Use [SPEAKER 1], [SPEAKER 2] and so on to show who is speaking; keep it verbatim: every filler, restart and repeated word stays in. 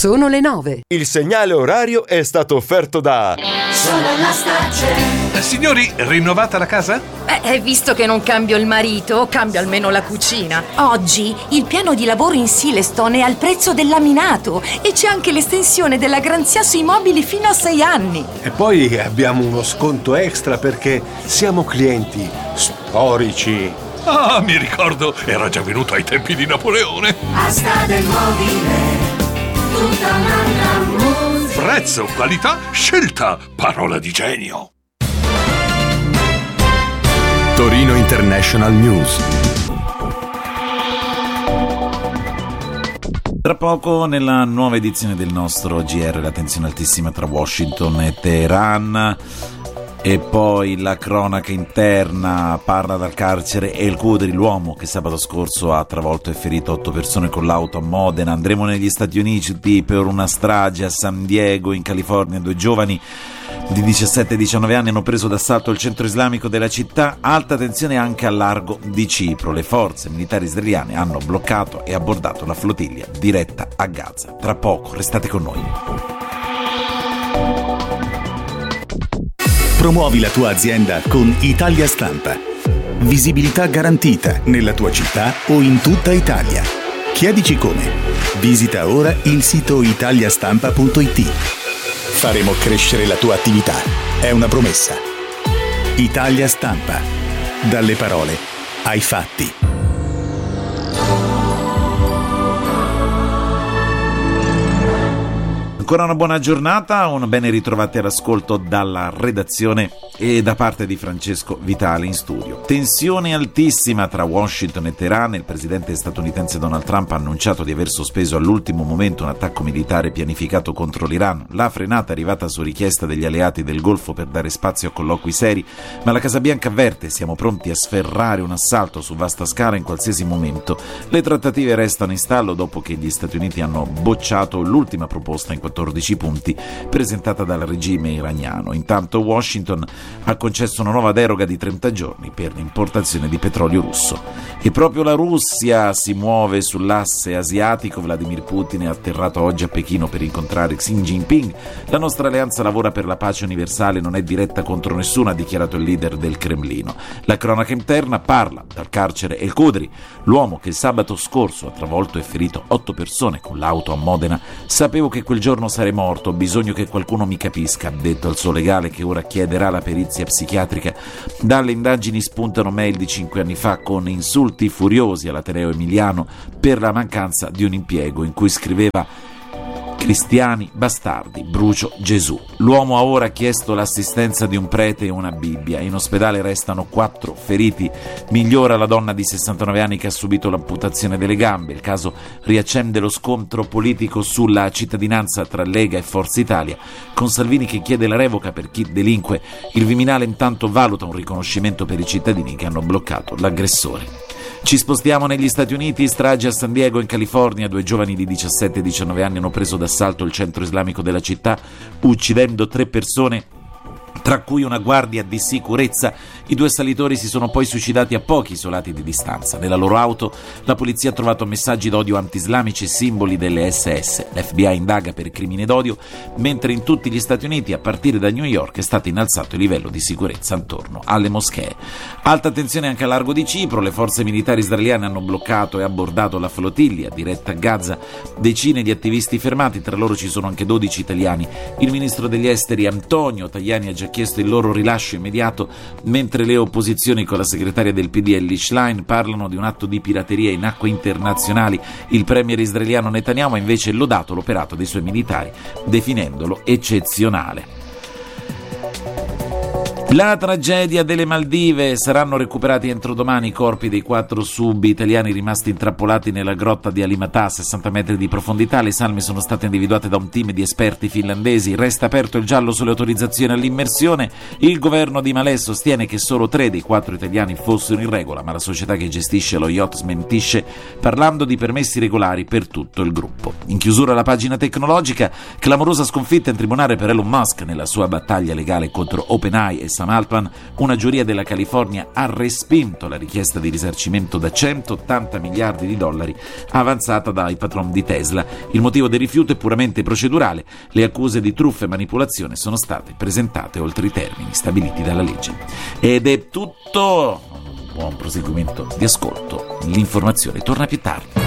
[SPEAKER 1] Sono le nove.
[SPEAKER 2] Il segnale orario è stato offerto da
[SPEAKER 3] Solar Starcell.
[SPEAKER 4] Signori, rinnovata la casa?
[SPEAKER 5] Eh, visto che non cambio il marito, cambio almeno la cucina.
[SPEAKER 6] Oggi il piano di lavoro in Silestone è al prezzo del laminato e c'è anche l'estensione della garanzia sui mobili fino a sei anni.
[SPEAKER 7] E poi abbiamo uno sconto extra perché siamo clienti storici.
[SPEAKER 4] Ah, mi ricordo, era già venuto ai tempi di Napoleone.
[SPEAKER 3] Asta del mobile, tutta un'altra musica.
[SPEAKER 4] Prezzo, qualità, scelta, parola di genio.
[SPEAKER 8] Torino International News.
[SPEAKER 9] Tra poco nella nuova edizione del nostro G R la tensione altissima tra Washington e Teheran. E poi la cronaca interna parla dal carcere El Khudri, l'uomo che sabato scorso ha travolto e ferito otto persone con l'auto a Modena. Andremo negli Stati Uniti per una strage a San Diego in California. Due giovani di diciassette e diciannove anni hanno preso d'assalto il centro islamico della città. Alta tensione anche al largo di Cipro. Le forze militari israeliane hanno bloccato e abbordato la flottiglia diretta a Gaza. Tra poco, restate con noi.
[SPEAKER 10] Promuovi la tua azienda con Italia Stampa. Visibilità garantita nella tua città o in tutta Italia. Chiedici come. Visita ora il sito italiastampa punto it. Faremo crescere la tua attività. È una promessa. Italia Stampa. Dalle parole ai fatti.
[SPEAKER 9] Ancora una buona giornata, un ben ritrovati all'ascolto dalla redazione e da parte di Francesco Vitale in studio. Tensione altissima tra Washington e Teheran. Il presidente statunitense Donald Trump ha annunciato di aver sospeso all'ultimo momento un attacco militare pianificato contro l'Iran. La frenata è arrivata su richiesta degli alleati del Golfo per dare spazio a colloqui seri, ma la Casa Bianca avverte: siamo pronti a sferrare un assalto su vasta scala in qualsiasi momento. Le trattative restano in stallo dopo che gli Stati Uniti hanno bocciato l'ultima proposta in quattordici punti presentata dal regime iraniano. Intanto Washington ha concesso una nuova deroga di trenta giorni per l'importazione di petrolio russo. E proprio la Russia si muove sull'asse asiatico. Vladimir Putin è atterrato oggi a Pechino per incontrare Xi Jinping. La nostra alleanza lavora per la pace universale, non è diretta contro nessuno, ha dichiarato il leader del Cremlino. La cronaca interna parla dal carcere El Khudri, l'uomo che sabato scorso ha travolto e ferito otto persone con l'auto a Modena. Sapevo che quel giorno sarei morto, ho bisogno che qualcuno mi capisca, ha detto al suo legale, che ora chiederà la perizia psichiatrica. Dalle indagini spuntano mail di cinque anni fa con insulti furiosi all'Ateneo Emiliano per la mancanza di un impiego in cui scriveva: cristiani bastardi, brucio Gesù. L'uomo ha ora chiesto l'assistenza di un prete e una Bibbia. In ospedale restano quattro feriti. Migliora la donna di sessantanove anni che ha subito l'amputazione delle gambe. Il caso riaccende lo scontro politico sulla cittadinanza tra Lega e Forza Italia, con Salvini che chiede la revoca per chi delinque. Il Viminale intanto valuta un riconoscimento per i cittadini che hanno bloccato l'aggressore. Ci spostiamo negli Stati Uniti. Strage a San Diego in California. Due giovani di diciassette e diciannove anni hanno preso d'assalto il centro islamico della città, uccidendo tre persone, tra cui una guardia di sicurezza. I due salitori si sono poi suicidati a pochi isolati di distanza. Nella loro auto la polizia ha trovato messaggi d'odio anti-islamici e simboli delle esse esse. L'F B I indaga per crimine d'odio, mentre in tutti gli Stati Uniti, a partire da New York, è stato innalzato il livello di sicurezza attorno alle moschee. Alta tensione anche a largo di Cipro. Le forze militari israeliane hanno bloccato e abbordato la flottiglia diretta a Gaza. Decine di attivisti fermati, tra loro ci sono anche dodici italiani. Il ministro degli esteri Antonio Tajani ha già chiesto il loro rilascio immediato, mentre le opposizioni con la segretaria del P D Elly Schlein parlano di un atto di pirateria in acque internazionali. Il premier israeliano Netanyahu ha invece lodato l'operato dei suoi militari, definendolo eccezionale. La tragedia delle Maldive. Saranno recuperati entro domani i corpi dei quattro subi italiani rimasti intrappolati nella grotta di Alimatà a sessanta metri di profondità. Le salme sono state individuate da un team di esperti finlandesi. Resta aperto il giallo sulle autorizzazioni all'immersione. Il governo di Malé sostiene che solo tre dei quattro italiani fossero in regola, ma la società che gestisce lo yacht smentisce, parlando di permessi regolari per tutto il gruppo. In chiusura la pagina tecnologica. Clamorosa sconfitta in tribunale per Elon Musk nella sua battaglia legale contro OpenAI e Sam Altman, una giuria della California ha respinto la richiesta di risarcimento da centottanta miliardi di dollari avanzata dai patron di Tesla. Il motivo del rifiuto è puramente procedurale. Le accuse di truffa e manipolazione sono state presentate oltre i termini stabiliti dalla legge. Ed è tutto. Buon proseguimento di ascolto. L'informazione torna più tardi.